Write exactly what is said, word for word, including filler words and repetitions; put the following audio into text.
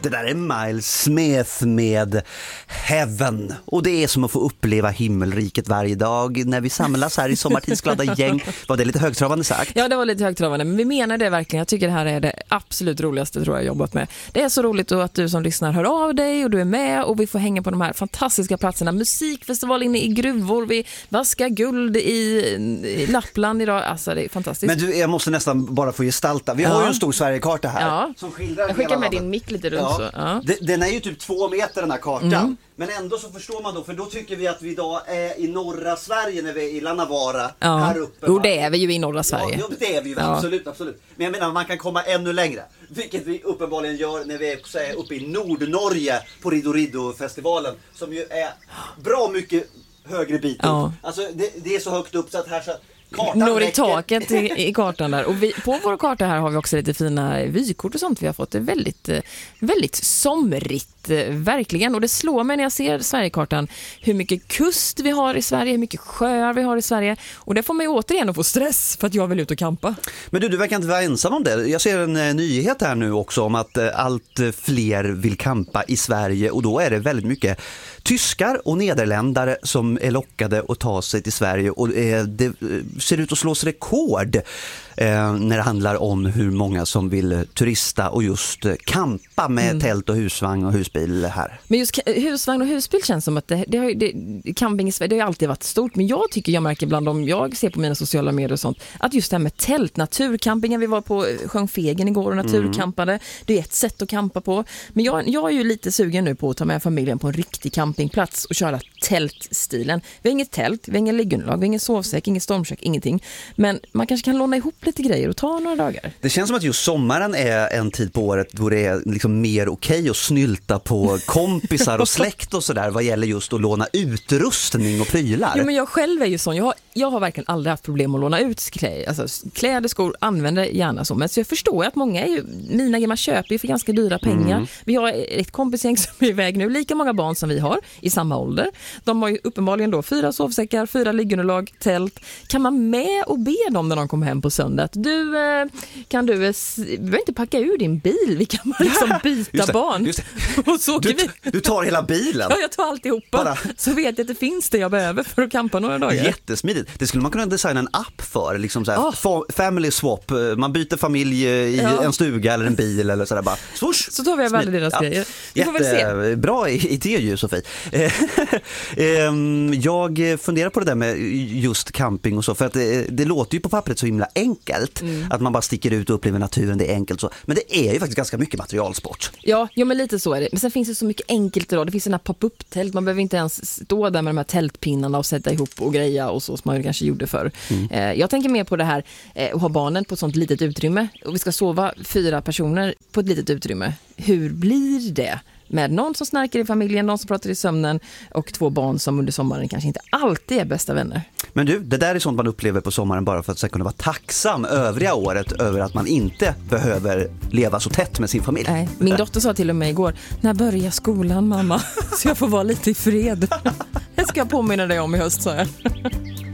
Det där är Miles Smith med Heaven. Och det är som att få uppleva himmelriket varje dag när vi samlas här i Sommartidsglada gäng. Var det lite högtravande sagt? Ja, det var lite högtravande, men vi menar det verkligen. Jag tycker det här är det absolut roligaste tror jag jobbat med. Det är så roligt att du som lyssnar hör av dig och du är med och vi får hänga på de här fantastiska platserna. Musikfestival inne i gruvor, vi vaskar guld i, i Lappland idag. Alltså det är fantastiskt. Men du, jag måste nästan bara få gestalta. Vi ja. har ju en stor Sverigekarta här. Ja. Som skildrar jag skickar med din mick lite runt. Ja. Så. Ja. Den är ju typ två meter den här kartan. Mm. Men ändå så förstår man då, för då tycker vi att vi idag är i norra Sverige när vi är i Lannavara, ja. här uppe. Jo, det är vi ju i norra Sverige. Ja, det är vi ju, ja. absolut, absolut. Men jag menar, man kan komma ännu längre. Vilket vi uppenbarligen gör när vi är så här, uppe i Nordnorge på Riddo Riddo-festivalen. Som ju är bra mycket högre bit upp. Ja. Alltså, det, det är så högt upp så att här så... Når i taket i, i kartan där. Och vi, på vår karta här har vi också lite fina vykort och sånt vi har fått. Det är väldigt, väldigt somrigt, verkligen. Och det slår mig när jag ser Sverigekartan hur mycket kust vi har i Sverige, hur mycket sjöar vi har i Sverige. Och det får mig återigen att få stress för att jag vill ut och campa. Men du, du verkar inte vara ensam om det. Jag ser en eh, nyhet här nu också om att eh, allt fler vill campa i Sverige. Och då är det väldigt mycket tyskar och nederländare som är lockade att ta sig till Sverige. Och eh, det ser ut att slås rekord eh, när det handlar om hur många som vill turista och just eh, campa med mm. tält och husvagn och husbil här. Men just husvagn och husbil känns som att det, det har ju, det, camping i Sverige, det har ju alltid varit stort. Men jag tycker, jag märker bland dem jag ser på mina sociala medier och sånt, att just det här med tält, naturcampingen, vi var på sjön Fegen igår och naturcampade. Mm. Det är ett sätt att campa på. Men jag, jag är ju lite sugen nu på att ta med familjen på en riktig campingplats och köra tältstilen. Vi har inget tält, vi har ingen liggunderlag, vi har ingen sovsäck, ingen stormkök, ingenting. Men man kanske kan låna ihop lite grejer och ta några dagar. Det känns som att just sommaren är en tid på året då det är liksom mer okej att snylta på kompisar och släkt och sådär vad gäller just att låna utrustning och prylar. Jo, men jag själv är ju sån. Jag har, jag har verkligen aldrig haft problem att låna ut kläder. Alltså, kläder, skor, använder gärna så. Men så jag förstår att många är ju, mina gamla köper ju för ganska dyra pengar. Mm. Vi har ett kompisgäng som är iväg nu. Lika många barn som vi har i samma ålder. De har ju uppenbarligen då fyra sovsäckar, fyra liggunderlag, tält. Kan man med och be dem när de kommer hem på söndag? Du, kan du, vi behöver inte packa ur din bil. Vi kan bara liksom byta just det, barn. Just det. Och så du, vi. du tar hela bilen? Ja, jag tar alltihopa. Bara. Så vet jag att det finns det jag behöver för att campa några dagar. Jättesmidigt. Det skulle man kunna designa en app för. Liksom så här, oh. family swap. Man byter familj i ja. en stuga eller en bil eller sådär bara. Swoosh. Så tar vi väl deras ja. grejer. Vi får väl se. Bra idé ju, Sofie. Jag funderar på det där med just camping och så. För att det, det låter ju på pappret så himla enkelt. Mm. Att man bara sticker ut och upplever naturen, det är enkelt så. Men det är ju faktiskt ganska mycket materialsport. Ja, ja men lite så är det. Men sen finns det så mycket enkelt idag. Det finns sådana pop-up-tält. Man behöver inte ens stå där med de här tältpinnarna och sätta ihop och greja och så som man kanske gjorde förr. Mm. Eh, jag tänker mer på det här eh, att ha barnen på ett sånt litet utrymme. Och vi ska sova fyra personer på ett litet utrymme. Hur blir det? Med någon som snarkar i familjen, någon som pratar i sömnen och två barn som under sommaren kanske inte alltid är bästa vänner. Men du, det där är sånt man upplever på sommaren bara för att kunna vara tacksam övriga året över att man inte behöver leva så tätt med sin familj. Nej, min dotter sa till och med igår, när börjar skolan mamma? Så jag får vara lite i fred. Det ska jag påminna dig om i höst, sa jag.